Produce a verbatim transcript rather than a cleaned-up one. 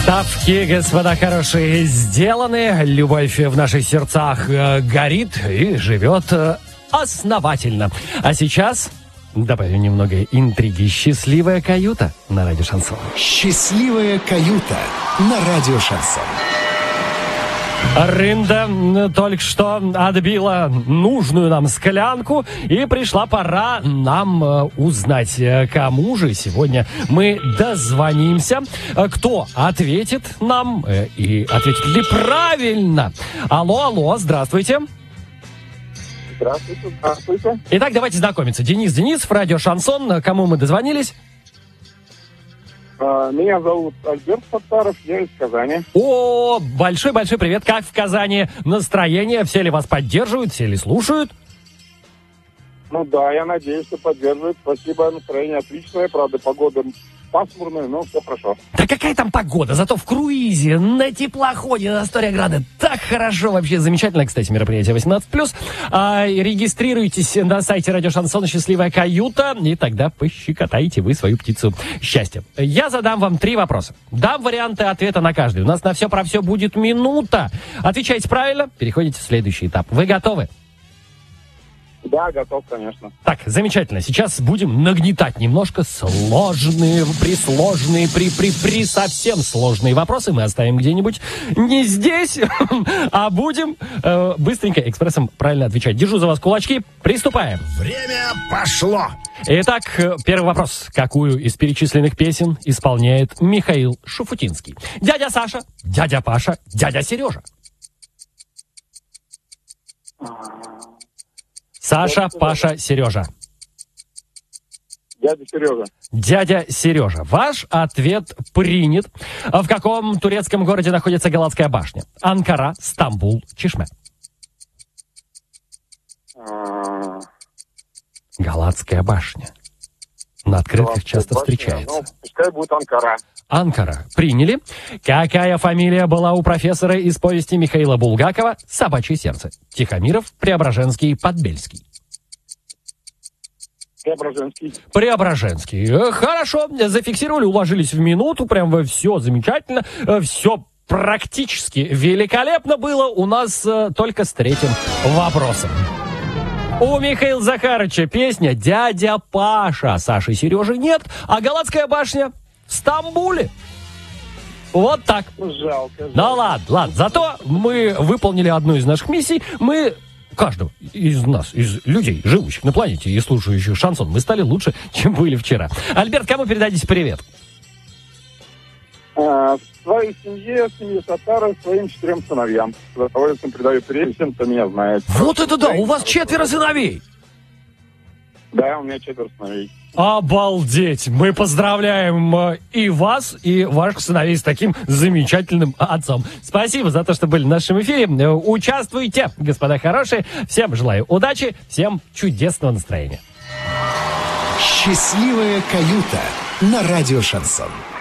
Ставки, господа хорошие, сделаны. Любовь в наших сердцах э, горит и живет э, основательно. А сейчас добавим немного интриги. Счастливая каюта на радио Шансон. Счастливая каюта на радио Шансон. Рында только что отбила нужную нам склянку, и пришла пора нам э, узнать, э, кому же сегодня мы дозвонимся, э, кто ответит нам э, и ответит ли правильно. Алло, алло, здравствуйте. Здравствуйте, здравствуйте. Итак, давайте знакомиться. Денис Денисов, радио Шансон. Кому мы дозвонились? Меня зовут Альберт Саттаров, я из Казани. О, большой-большой привет. Как в Казани настроение? Все ли вас поддерживают, все ли слушают? Ну да, я надеюсь, что поддерживают. Спасибо, настроение отличное. Правда, погода пасмурная, но все хорошо. Да какая там погода? Зато в круизе, на теплоходе, на Астория-Граде. Так хорошо, вообще замечательно. Кстати, мероприятие восемнадцать плюс. А, регистрируйтесь на сайте радио Шансон «Счастливая каюта», и тогда пощекотаете вы свою птицу счастья. Я задам вам три вопроса. Дам варианты ответа на каждый. У нас на все про все будет минута. Отвечаете правильно, переходите в следующий этап. Вы готовы? Да, готов, конечно. Так, замечательно. Сейчас будем нагнетать немножко сложные, присложные, при, при, при совсем сложные вопросы. Мы оставим где-нибудь не здесь, а будем э, быстренько, экспрессом правильно отвечать. Держу за вас кулачки. Приступаем. Время пошло. Итак, первый вопрос. Какую из перечисленных песен исполняет Михаил Шуфутинский? Дядя Саша, дядя Паша, дядя Сережа. Саша, Паша, Сережа. Дядя Сережа. Дядя Сережа. Ваш ответ принят. В каком турецком городе находится Галатская башня? Анкара, Стамбул, Чишме. А... Галатская башня. На открытках часто башня, встречается. Ну, пускай будет Анкара. Анкара. Приняли. Какая фамилия была у профессора из повести Михаила Булгакова «Собачье сердце»? Тихомиров, Преображенский, Подбельский. Преображенский. Преображенский. Э, Хорошо, зафиксировали, уложились в минуту, прям все замечательно, э, все практически великолепно было. У нас э, только с третьим вопросом. У Михаила Захарыча песня «Дядя Паша». Саши и Сережи нет, а Галатская башня в Стамбуле. Вот так. Жалко, жалко. Ну ладно, ладно. Зато мы выполнили одну из наших миссий. Мы, каждого из нас, из людей, живущих на планете и слушающих шансон, мы стали лучше, чем были вчера. Альберт, кому передадите привет? А, своей семье, семье Саттаров, своим четырем сыновьям. С удовольствием передаю привет всем, кто меня знает. Вот это да, у вас четверо сыновей. Да, у меня четверо сыновей. Обалдеть! Мы поздравляем э, и вас, и ваших сыновей с таким замечательным отцом. Спасибо за то, что были в нашем эфире. Э, Участвуйте, господа хорошие. Всем желаю удачи, всем чудесного настроения. Счастливая каюта на радио Шансон.